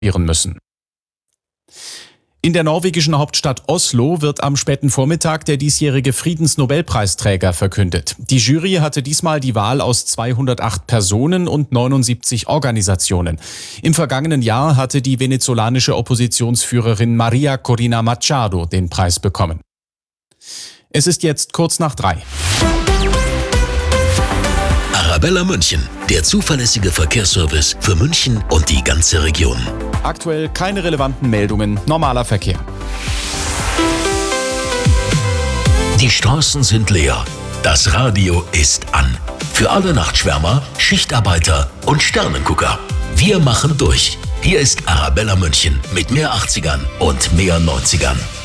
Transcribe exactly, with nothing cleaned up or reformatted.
müssen. In der norwegischen Hauptstadt Oslo wird am späten Vormittag der diesjährige Friedensnobelpreisträger verkündet. Die Jury hatte diesmal die Wahl aus zweihundertacht Personen und neunundsiebzig Organisationen. Im vergangenen Jahr hatte die venezolanische Oppositionsführerin Maria Corina Machado den Preis bekommen. Es ist jetzt kurz nach drei. Arabella München, der zuverlässige Verkehrsservice für München und die ganze Region. Aktuell keine relevanten Meldungen, normaler Verkehr. Die Straßen sind leer, das Radio ist an. Für alle Nachtschwärmer, Schichtarbeiter und Sternengucker. Wir machen durch. Hier ist Arabella München mit mehr achtzigern und mehr neunzigern.